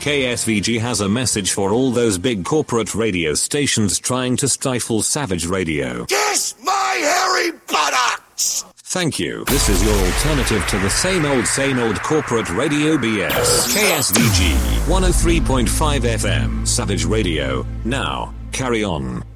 KSVG has a message for all those big corporate radio stations trying to stifle Savage Radio. Kiss my hairy buttocks! Thank you. This is your alternative to the same old corporate radio BS. KSVG 103.5 FM, Savage Radio. Now, carry on.